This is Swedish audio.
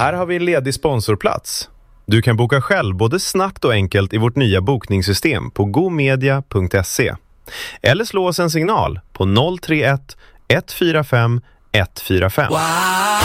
Här har vi en ledig sponsorplats. Du kan boka själv både snabbt och enkelt i vårt nya bokningssystem på gomedia.se. Eller slå oss en signal på 031 145 145. Wow.